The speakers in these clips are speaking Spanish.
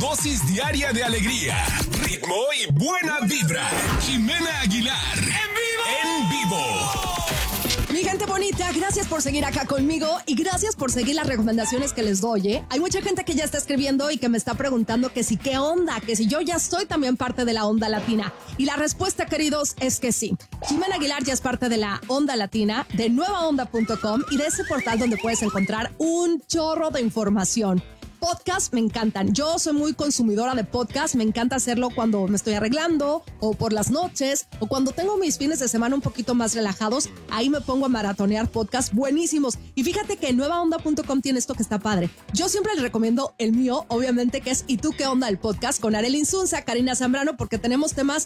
dosis diaria de alegría, ritmo y buena vibra. Jimena Aguilar. En vivo. Mi gente bonita, gracias por seguir acá conmigo y gracias por seguir las recomendaciones que les doy, ¿eh? Hay mucha gente que ya está escribiendo y que me está preguntando que si qué onda, que si yo ya soy también parte de la onda latina. Y la respuesta, queridos, es que sí. Jimena Aguilar ya es parte de la onda latina, de nuevaonda.com y de ese portal donde puedes encontrar un chorro de información. Podcast me encantan. Yo soy muy consumidora de podcast. Me encanta hacerlo cuando me estoy arreglando o por las noches o cuando tengo mis fines de semana un poquito más relajados. Ahí me pongo a maratonear podcasts buenísimos. Y fíjate que nuevaonda.com tiene esto que está padre. Yo siempre les recomiendo el mío, obviamente, que es ¿Y tú qué onda? El podcast con Arely Insunza, Karina Zambrano, porque tenemos temas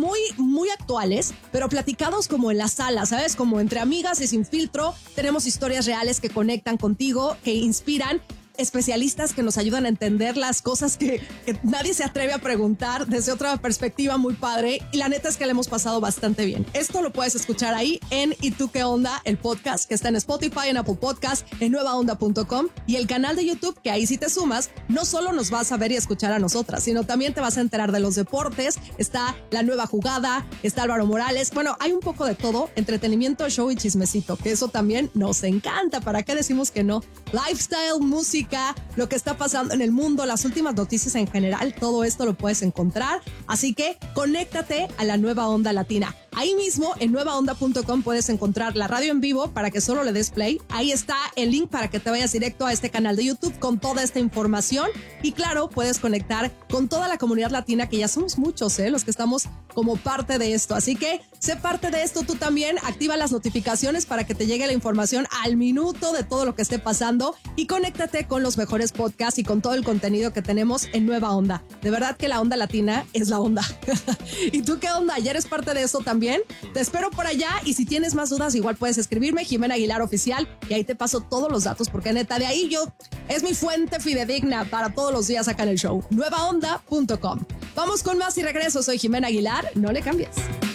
muy actuales, pero platicados como en la sala, ¿sabes? Como entre amigas y sin filtro. Tenemos historias reales que conectan contigo, que inspiran. Especialistas que nos ayudan a entender las cosas que nadie se atreve a preguntar desde otra perspectiva muy padre. Y la neta es que le hemos pasado bastante bien. Esto lo puedes escuchar ahí en ¿Y tú qué onda? El podcast que está en Spotify, en Apple Podcast, en nuevaonda.com y el canal de YouTube, que ahí si te sumas, no solo nos vas a ver y escuchar a nosotras, sino también te vas a enterar de los deportes. Está La Nueva Jugada, está Álvaro Morales. Bueno, hay un poco de todo, entretenimiento, show y chismecito, que eso también nos encanta. ¿Para qué decimos que no? Lifestyle, música, lo que está pasando en el mundo, las últimas noticias en general, todo esto lo puedes encontrar. Así que conéctate a la Nueva Onda Latina. Ahí mismo en nuevaonda.com puedes encontrar la radio en vivo para que solo le des play. Ahí está el link para que te vayas directo a este canal de YouTube con toda esta información. Y claro, puedes conectar con toda la comunidad latina, que ya somos muchos, los que estamos como parte de esto. Así que sé parte de esto tú también. Activa las notificaciones para que te llegue la información al minuto de todo lo que esté pasando y conéctate con los mejores podcasts y con todo el contenido que tenemos en Nueva Onda. De verdad que la onda latina es la onda. ¿Y tú qué onda? ¿Ya eres parte de eso también? Te espero por allá y si tienes más dudas igual puedes escribirme, Jimena Aguilar Oficial, y ahí te paso todos los datos porque neta de ahí es mi fuente fidedigna para todos los días acá en el show. Nuevaonda.com. Vamos con más y regreso. Soy Jimena Aguilar. No le cambies.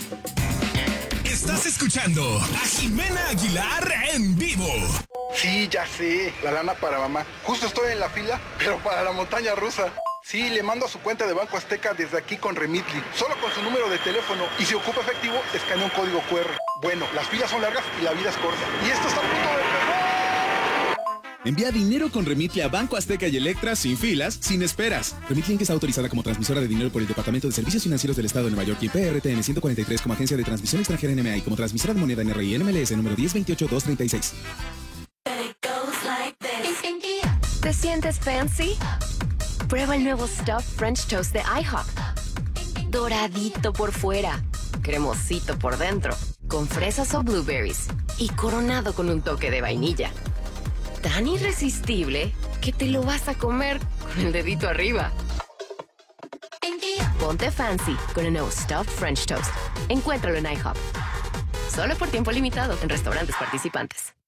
Estás escuchando a Jimena Aguilar en vivo. Sí, ya sé, la lana para mamá. Justo estoy en la fila, pero para la montaña rusa. Sí, le mando a su cuenta de Banco Azteca desde aquí con Remitly, solo con su número de teléfono, y si ocupa efectivo, escanea un código QR. Bueno, las filas son largas y la vida es corta. Y esto está a punto de empezar. Envía dinero con Remitly a Banco Azteca y Electra sin filas, sin esperas. Remitly Inc. está autorizada como transmisora de dinero por el Departamento de Servicios Financieros del Estado de Nueva York y PRTN 143 como agencia de transmisión extranjera NMA y como transmisora de moneda NRI NMLS número 1028236. ¿Te sientes fancy? Prueba el nuevo Stuffed French Toast de IHOP. Doradito por fuera, cremosito por dentro, con fresas o blueberries y coronado con un toque de vainilla. Tan irresistible que te lo vas a comer con el dedito arriba. Ponte fancy con el nuevo Stuffed French Toast. Encuéntralo en IHOP. Solo por tiempo limitado en restaurantes participantes.